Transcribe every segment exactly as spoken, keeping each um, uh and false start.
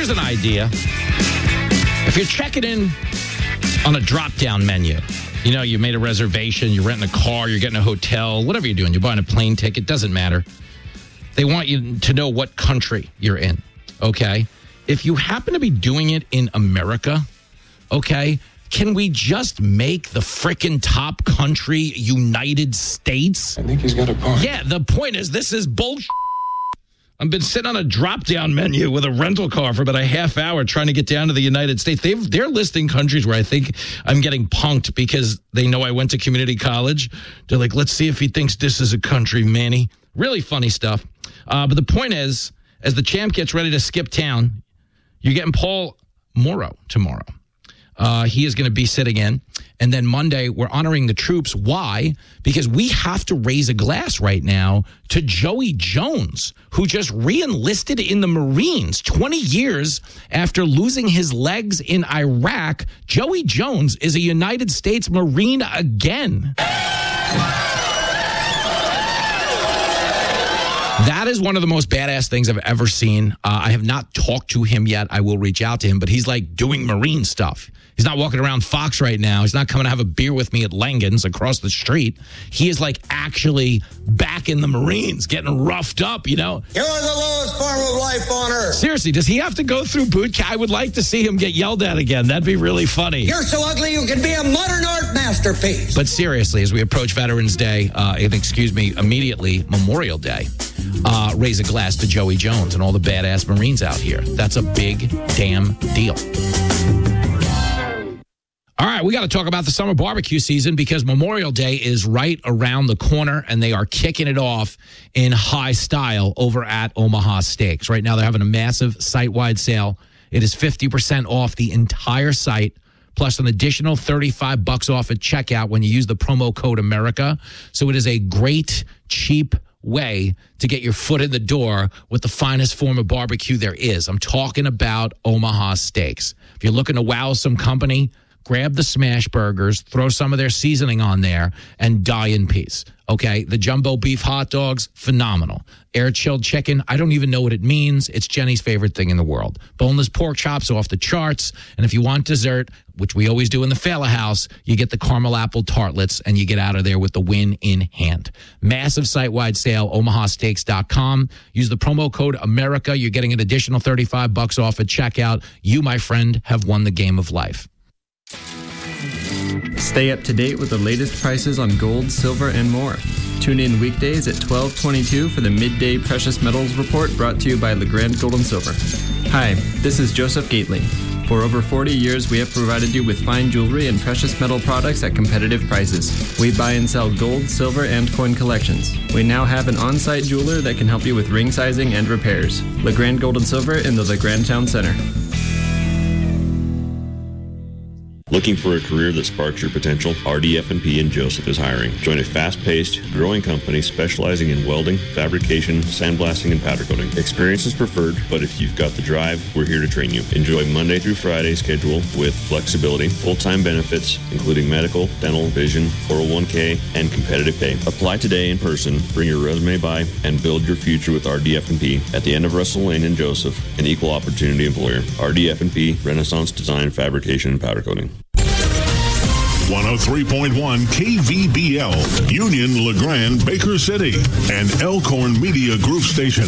Here's an idea. If you're checking in on a drop-down menu, you know, you made a reservation, you're renting a car, you're getting a hotel, whatever you're doing, you're buying a plane ticket, doesn't matter. They want you to know what country you're in, okay? If you happen to be doing it in America, okay, can we just make the frickin' top country United States? I think he's got a point. Yeah, the point is this is bullshit. I've been sitting on a drop-down menu with a rental car for about a half hour trying to get down to the United States. They've, they're listing countries where I think I'm getting punked because they know I went to community college. They're like, let's see if he thinks this is a country, Manny. Really funny stuff. Uh, but the point is, as the champ gets ready to skip town, you're getting Paul Morrow tomorrow. Uh, he is going to be sitting in. And then Monday, we're honoring the troops. Why? Because we have to raise a glass right now to Joey Jones, who just re-enlisted in the Marines twenty years after losing his legs in Iraq. Joey Jones is a United States Marine again. That is one of the most badass things I've ever seen. Uh, I have not talked to him yet. I will reach out to him, but he's like doing Marine stuff. He's not walking around Fox right now. He's not coming to have a beer with me at Langan's across the street. He is like actually back in the Marines, getting roughed up, you know. You're the lowest form of life on earth. Seriously, does he have to go through boot camp? I would like to see him get yelled at again. That'd be really funny. You're so ugly you could be a modern art masterpiece. But seriously, as we approach Veterans Day, uh, and excuse me, immediately Memorial Day, uh, raise a glass to Joey Jones and all the badass Marines out here. That's a big damn deal. All right, we got to talk about the summer barbecue season because Memorial Day is right around the corner, and they are kicking it off in high style over at Omaha Steaks. Right now, they're having a massive site-wide sale. It is fifty percent off the entire site, plus an additional thirty-five bucks off at checkout when you use the promo code America. So it is a great, cheap way to get your foot in the door with the finest form of barbecue there is. I'm talking about Omaha Steaks. If you're looking to wow some company, grab the smash burgers, throw some of their seasoning on there, and die in peace. Okay, the jumbo beef hot dogs, phenomenal. Air-chilled chicken, I don't even know what it means. It's Jenny's favorite thing in the world. Boneless pork chops off the charts. And if you want dessert, which we always do in the Fela House, you get the caramel apple tartlets, and you get out of there with the win in hand. Massive site-wide sale, omaha steaks dot com. Use the promo code America. You're getting an additional thirty-five bucks off at checkout. You, my friend, have won the game of life. Stay up to date with the latest prices on gold, silver, and more. Tune in weekdays at twelve twenty-two for the Midday Precious Metals Report brought to you by LeGrand Gold and Silver. Hi, this is Joseph Gately. For over forty years, we have provided you with fine jewelry and precious metal products at competitive prices. We buy and sell gold, silver, and coin collections. We now have an on-site jeweler that can help you with ring sizing and repairs. LeGrand Gold and Silver in the LeGrand Town Center. Looking for a career that sparks your potential? R D F and P in Joseph is hiring. Join a fast-paced, growing company specializing in welding, fabrication, sandblasting, and powder coating. Experience is preferred, but if you've got the drive, we're here to train you. Enjoy Monday through Friday schedule with flexibility, full-time benefits, including medical, dental, vision, four oh one k, and competitive pay. Apply today in person, bring your resume by, and build your future with R D F and P at the end of Russell Lane in Joseph, an equal opportunity employer. R D F and P, Renaissance Design, Fabrication, and Powder Coating. one oh three point one K V B L, Union, LeGrand, Baker City, and Elkhorn Media Group Station.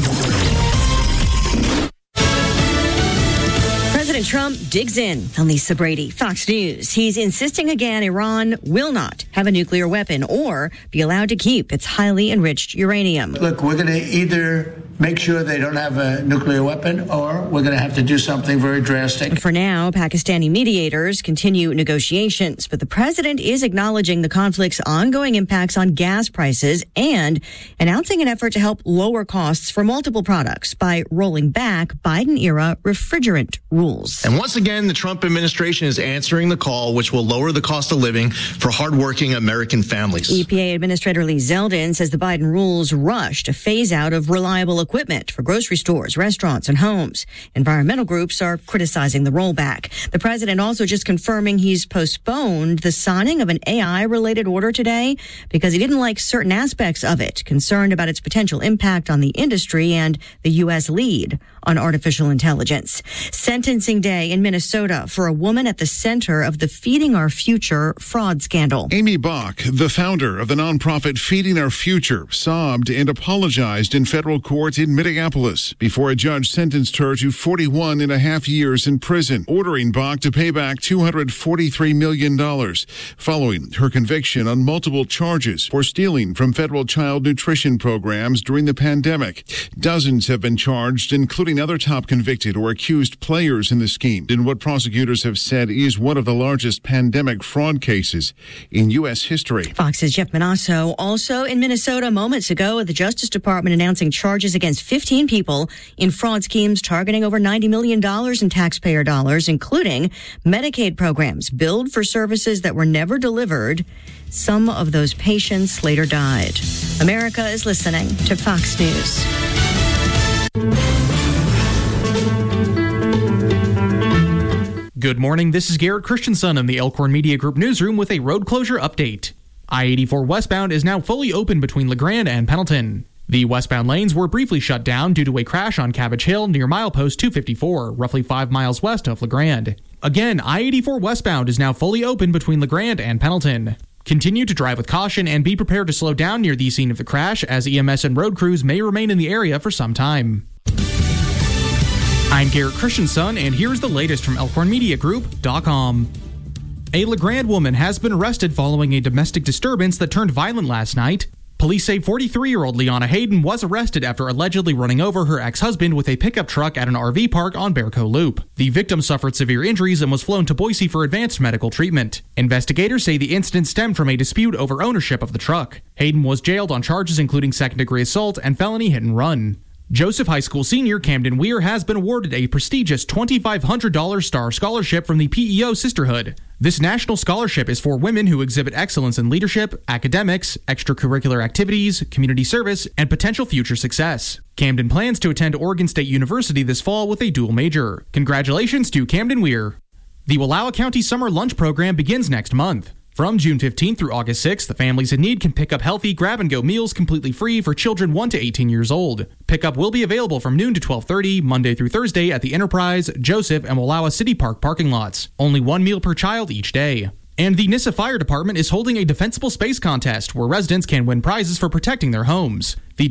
President Trump digs in on Lisa Brady, Fox News. He's insisting again Iran will not have a nuclear weapon or be allowed to keep its highly enriched uranium. Look, we're going to either make sure they don't have a nuclear weapon or we're going to have to do something very drastic. For now, Pakistani mediators continue negotiations, but the president is acknowledging the conflict's ongoing impacts on gas prices and announcing an effort to help lower costs for multiple products by rolling back Biden-era refrigerant rules. And once again, the Trump administration is answering the call, which will lower the cost of living for hardworking American families. E P A Administrator Lee Zeldin says the Biden rules rush to phase out of reliable equipment equipment for grocery stores, restaurants, and homes. Environmental groups are criticizing the rollback. The president also just confirming he's postponed the signing of an A I-related order today because he didn't like certain aspects of it, concerned about its potential impact on the industry and the U S lead on artificial intelligence. Sentencing day in Minnesota for a woman at the center of the Feeding Our Future fraud scandal. Amy Bach, the founder of the nonprofit Feeding Our Future, sobbed and apologized in federal court in Minneapolis before a judge sentenced her to forty-one and a half years in prison, ordering Bach to pay back two hundred forty-three million dollars following her conviction on multiple charges for stealing from federal child nutrition programs during the pandemic. Dozens have been charged, including other top convicted or accused players in the scheme, in what prosecutors have said is one of the largest pandemic fraud cases in U S history. Fox's Jeff Manasso. Also in Minnesota moments ago, the Justice Department announcing charges against fifteen people in fraud schemes targeting over ninety million dollars in taxpayer dollars, including Medicaid programs billed for services that were never delivered. Some of those patients later died. America is listening to Fox News. Good morning, this is Garrett Christensen in the Elkhorn Media Group newsroom with a road closure update. I eighty-four westbound is now fully open between LeGrand and Pendleton. The westbound lanes were briefly shut down due to a crash on Cabbage Hill near milepost two fifty-four, roughly five miles west of LeGrand. Again, I eighty-four westbound is now fully open between LeGrand and Pendleton. Continue to drive with caution and be prepared to slow down near the scene of the crash, as E M S and road crews may remain in the area for some time. I'm Garrett Christensen, and here's the latest from Elkhorn Media Group dot com. A LeGrand woman has been arrested following a domestic disturbance that turned violent last night. Police say forty-three-year-old Leanna Hayden was arrested after allegedly running over her ex-husband with a pickup truck at an R V park on Bearco Loop. The victim suffered severe injuries and was flown to Boise for advanced medical treatment. Investigators say the incident stemmed from a dispute over ownership of the truck. Hayden was jailed on charges including second-degree assault and felony hit-and-run. Joseph High School senior Camden Weir has been awarded a prestigious twenty-five hundred dollars Star Scholarship from the P E O Sisterhood. This national scholarship is for women who exhibit excellence in leadership, academics, extracurricular activities, community service, and potential future success. Camden plans to attend Oregon State University this fall with a dual major. Congratulations to Camden Weir. The Wallowa County Summer Lunch Program begins next month. From June fifteenth through August sixth, the families in need can pick up healthy grab-and-go meals completely free for children one to eighteen years old. Pickup will be available from noon to twelve thirty, Monday through Thursday at the Enterprise, Joseph, and Wallowa City Park parking lots. Only one meal per child each day. And the Nissa Fire Department is holding a defensible space contest where residents can win prizes for protecting their homes. The